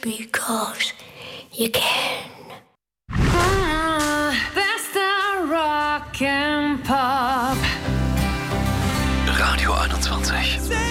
because you can. Beste rock and pop. Radio 21.